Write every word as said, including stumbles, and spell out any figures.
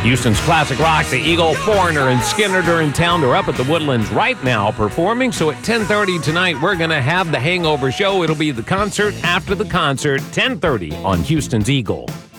Houston's classic rock, the Eagle, Foreigner, and Skinner are in town. They're up at the Woodlands right now performing. So at ten thirty tonight, we're going to have the Hangover Show. It'll be the concert after the concert, ten thirty on Houston's Eagle.